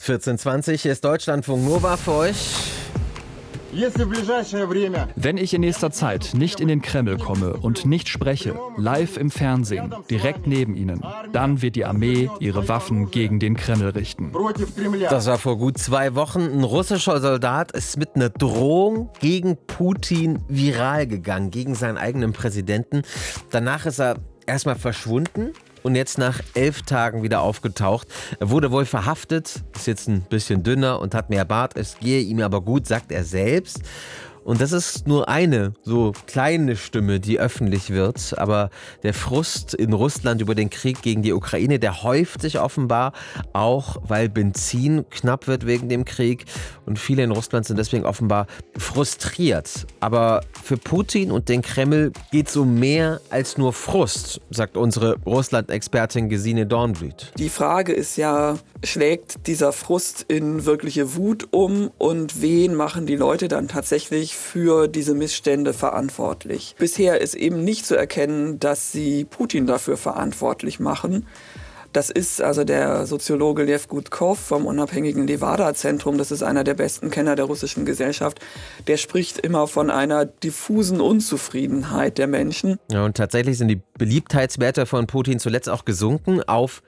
14:20, hier ist Deutschlandfunk Nova für euch. Wenn ich in nächster Zeit nicht in den Kreml komme und nicht spreche, live im Fernsehen, direkt neben Ihnen, dann wird die Armee ihre Waffen gegen den Kreml richten. Das war vor gut 2 Wochen. Ein russischer Soldat ist mit einer Drohung gegen Putin viral gegangen, gegen seinen eigenen Präsidenten. Danach ist er erstmal verschwunden. Und jetzt nach 11 Tagen wieder aufgetaucht. Er wurde wohl verhaftet, ist jetzt ein bisschen dünner und hat mehr Bart. Es gehe ihm aber gut, sagt er selbst. Und das ist nur eine so kleine Stimme, die öffentlich wird. Aber der Frust in Russland über den Krieg gegen die Ukraine, der häuft sich offenbar, auch weil Benzin knapp wird wegen dem Krieg. Und viele in Russland sind deswegen offenbar frustriert. Aber für Putin und den Kreml geht es um mehr als nur Frust, sagt unsere Russland-Expertin Gesine Dornblüt. Die Frage ist ja, schlägt dieser Frust in wirkliche Wut um und wen machen die Leute dann tatsächlich für diese Missstände verantwortlich? Bisher ist eben nicht zu erkennen, dass sie Putin dafür verantwortlich machen. Das ist also der Soziologe Lev Gutkov vom unabhängigen Levada-Zentrum. Das ist einer der besten Kenner der russischen Gesellschaft. Der spricht immer von einer diffusen Unzufriedenheit der Menschen. Ja, und tatsächlich sind die Beliebtheitswerte von Putin zuletzt auch gesunken auf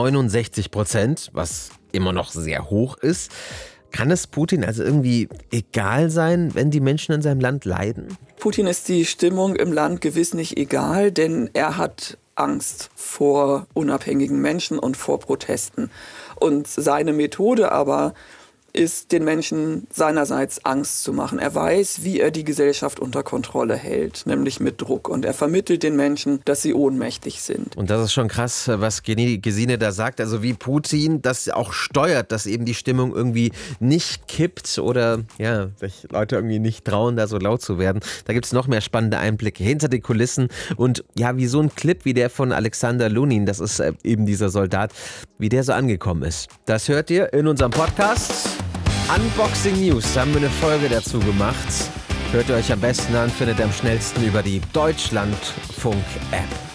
69%, was immer noch sehr hoch ist. Kann es Putin also irgendwie egal sein, wenn die Menschen in seinem Land leiden? Putin ist die Stimmung im Land gewiss nicht egal, denn er hat Angst vor unabhängigen Menschen und vor Protesten. Und seine Methode aber ist, den Menschen seinerseits Angst zu machen. Er weiß, wie er die Gesellschaft unter Kontrolle hält, nämlich mit Druck. Und er vermittelt den Menschen, dass sie ohnmächtig sind. Und das ist schon krass, was Gesine da sagt. Also wie Putin das auch steuert, dass eben die Stimmung irgendwie nicht kippt oder ja, sich Leute irgendwie nicht trauen, da so laut zu werden. Da gibt es noch mehr spannende Einblicke hinter die Kulissen. Und ja, wie so ein Clip wie der von Alexander Lunin, das ist eben dieser Soldat, wie der so angekommen ist. Das hört ihr in unserem Podcast. Unboxing News, da haben wir eine Folge dazu gemacht. Hört ihr euch am besten an, findet ihr am schnellsten über die Deutschlandfunk-App.